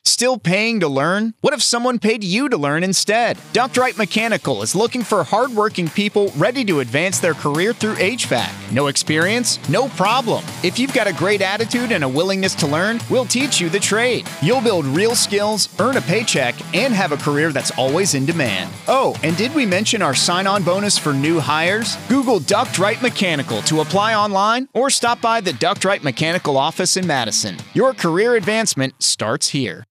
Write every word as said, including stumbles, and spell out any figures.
Still paying to learn? What if someone paid you to learn instead? Doctorite Mechanical is looking for hardworking people ready to advance their career through H V A C. No experience? No problem. If you've got a great attitude and a willingness to learn, we'll teach you the trade. You'll build real skills, earn a paycheck, and have a career that's always in demand. Oh, and did we mention our sign-on bonus for new hires? Google Doctorite Mechanical to apply online or stop by the Doctorite Mechanical office in Madison. Your career advancement starts here.